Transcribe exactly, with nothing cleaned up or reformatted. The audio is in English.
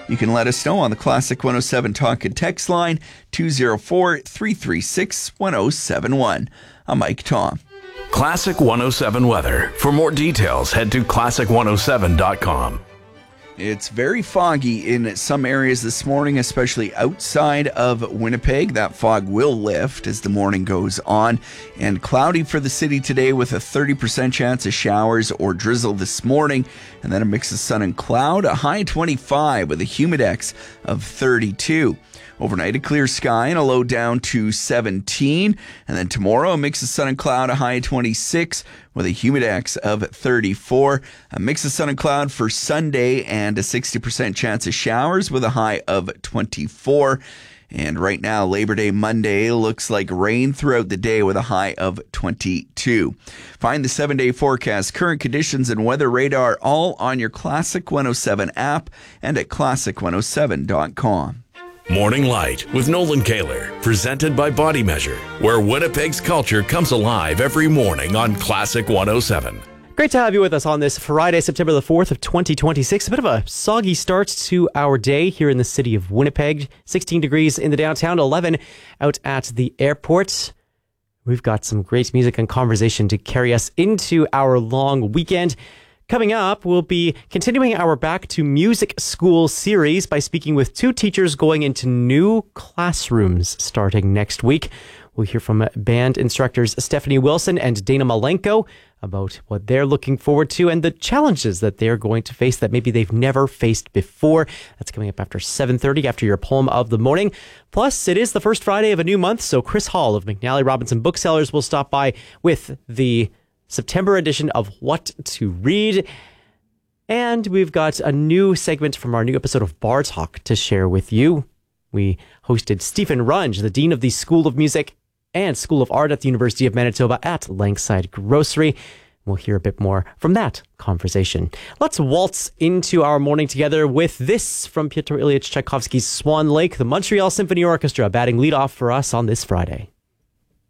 You can let us know on the Classic one oh seven Talk and Text line, two oh four, three three six, one oh seven one. I'm Mike Tom. Classic one oh seven weather. For more details, head to classic one oh seven dot com. It's very foggy in some areas this morning, especially outside of Winnipeg. That fog will lift as the morning goes on. And cloudy for the city today with a thirty percent chance of showers or drizzle this morning. And then a mix of sun and cloud, a high twenty-five with a humidex of thirty-two. Overnight, a clear sky and a low down to seventeen. And then tomorrow, a mix of sun and cloud, a high twenty-six with a humidex of thirty-four. A mix of sun and cloud for Sunday and a sixty percent chance of showers with a high of twenty-four. And right now, Labor Day Monday looks like rain throughout the day with a high of twenty-two. Find the seven-day forecast, current conditions, and weather radar all on your Classic one oh seven app and at classic one oh seven dot com. Morning Light with Nolan Kaler, presented by Body Measure, where Winnipeg's culture comes alive every morning on Classic one oh seven. Great to have you with us on this Friday, September the fourth of twenty twenty-six. A bit of a soggy start to our day here in the city of Winnipeg. sixteen degrees in the downtown, eleven out at the airport. We've got some great music and conversation to carry us into our long weekend. Coming up, we'll be continuing our Back to Music School series by speaking with two teachers going into new classrooms starting next week. We'll hear from band instructors Stephanie Wilson and Dana Malenko about what they're looking forward to and the challenges that they're going to face that maybe they've never faced before. That's coming up after seven thirty, after your poem of the morning. Plus, it is the first Friday of a new month, so Chris Hall of McNally Robinson Booksellers will stop by with the September edition of What to Read. And we've got a new segment from our new episode of Bar Talk to share with you. We hosted Stephen Runge, the Dean of the School of Music and School of Art at the University of Manitoba at Lakeside Grocery. We'll hear a bit more from that conversation. Let's waltz into our morning together with this from Pyotr Ilyich Tchaikovsky's Swan Lake, the Montreal Symphony Orchestra batting leadoff for us on this Friday.